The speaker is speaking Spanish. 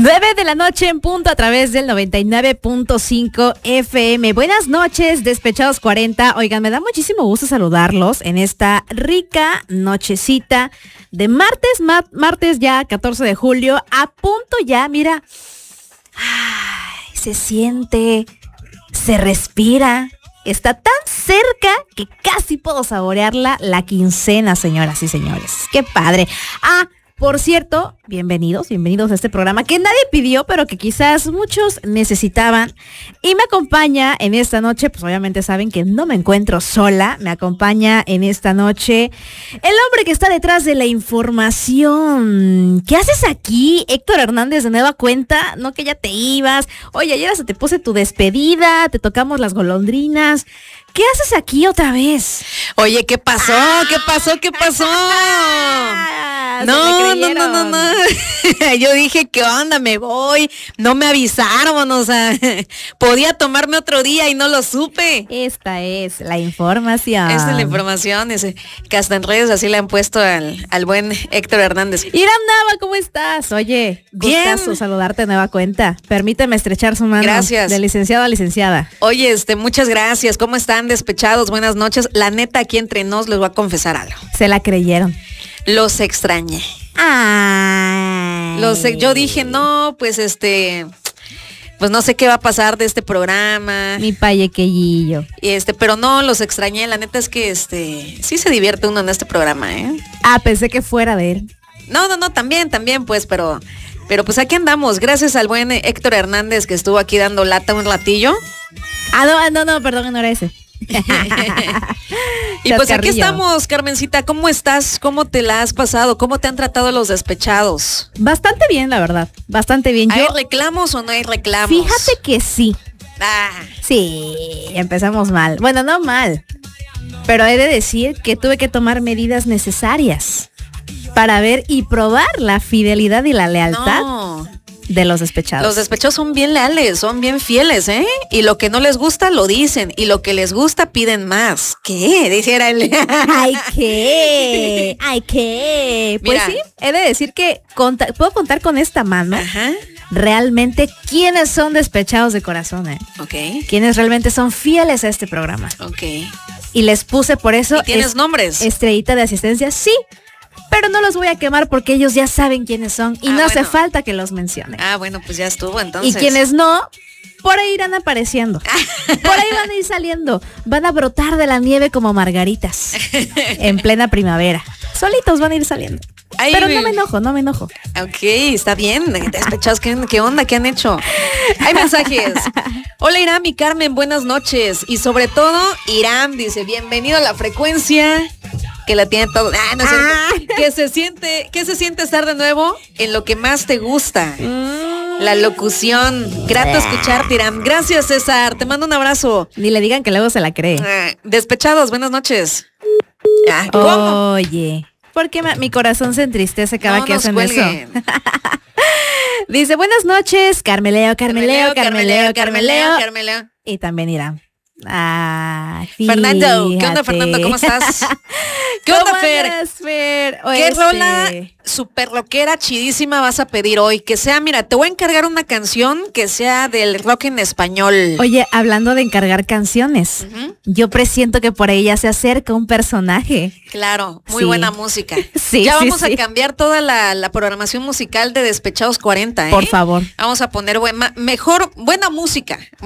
9 de la noche en punto a través del 99.5 FM. Buenas noches, Despechados 40. Oigan, me da muchísimo gusto saludarlos en esta rica nochecita de martes ya 14 de julio. A punto ya, mira. Ay, se siente, se respira. Está tan cerca que casi puedo saborearla la quincena, señoras y señores. ¡Qué padre! Por cierto, bienvenidos a este programa que nadie pidió, pero que quizás muchos necesitaban. Y me acompaña en esta noche, pues obviamente saben que no me encuentro sola. Me acompaña en esta noche el hombre que está detrás de la información. ¿Qué haces aquí, Héctor Hernández, de nueva cuenta? No que ya te ibas. Oye, ayer hasta te puse tu despedida, te tocamos las golondrinas. ¿Qué haces aquí otra vez? Oye, ¿qué pasó? ¿Qué pasó? No. Yo dije, ¿qué onda? Me voy. No me avisaron, o sea, podía tomarme otro día y no lo supe. Esta es la información. Esta es la información, que hasta en redes así le han puesto al buen Héctor Hernández. Irán Nava, ¿cómo estás? Oye, bien. Gustazo saludarte de nueva cuenta. Permíteme estrechar su mano. Gracias. De licenciado a licenciada. Oye, muchas gracias. ¿Cómo están, despechados? Buenas noches. La neta, aquí entre nos les voy a confesar algo. Se la creyeron. Los extrañé. Ay. Yo dije, no, pues pues no sé qué va a pasar de este programa. Mi payequellillo. Y pero no, los extrañé. La neta es que sí se divierte uno en este programa, ¿eh? Pensé que fuera de él. No, también, pues, pero pues aquí andamos. Gracias al buen Héctor Hernández que estuvo aquí dando lata un ratillo. No, perdón, no era ese. Y pues aquí estamos, Carmencita. ¿Cómo estás? ¿Cómo te la has pasado? ¿Cómo te han tratado los despechados? Bastante bien, la verdad. Bastante bien. ¿Hay reclamos o no hay reclamos? Fíjate que sí. Sí, empezamos mal. Bueno, no mal. Pero he de decir que tuve que tomar medidas necesarias para ver y probar la fidelidad y la lealtad de los despechados. Los despechados son bien leales, son bien fieles, ¿eh? Y lo que no les gusta lo dicen, y lo que les gusta piden más. ¿Qué? Dijera él. Ay, ¿qué? Pues mira, sí, he de decir que puedo contar con esta mano. Ajá. Realmente, ¿quiénes son despechados de corazón, Ok. Quienes realmente son fieles a este programa. Ok. Y les puse por eso... ¿Y tienes nombres? Estrellita de asistencia, sí. Pero no los voy a quemar porque ellos ya saben quiénes son y no hace falta que los mencione. Bueno, pues ya estuvo entonces. Y quienes no, por ahí irán apareciendo. Por ahí van a ir saliendo. Van a brotar de la nieve como margaritas en plena primavera. Solitos van a ir saliendo. Pero no me enojo. Ok, está bien. Despechados, ¿qué onda? ¿Qué han hecho? Hay mensajes. Hola, Irán y Carmen, buenas noches. Y sobre todo, Irán dice, bienvenido a la frecuencia que la tiene todo. ¿Qué se siente estar de nuevo en lo que más te gusta? La locución. Grato escucharte, Irán. Gracias, César. Te mando un abrazo. Ni le digan que luego se la cree. Despechados, buenas noches. ¿Cómo? Oye, ¿por qué mi corazón se entristece cada que hacen eso? Dice, buenas noches, Carmeleo. Y también Irán. Fernando, ¿qué onda, Fernando? ¿Cómo estás? ¿Qué onda, Fer? ¿Qué rola super rockera chidísima vas a pedir hoy? Que sea, mira, te voy a encargar una canción que sea del rock en español. Oye, hablando de encargar canciones, yo presiento que por ahí ya se acerca un personaje. Claro, muy buena música. Sí, ya vamos a cambiar toda la programación musical de Despechados 40, ¿eh? Por favor. Vamos a poner buena música.